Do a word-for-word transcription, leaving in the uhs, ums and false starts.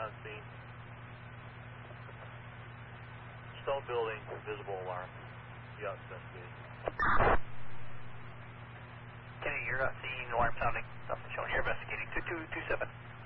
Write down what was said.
on scene. Stone building, visible alarm. Yeah, investigating. Kenny, you're not seeing alarm sounding. Nothing showing. You're investigating. two two two seven.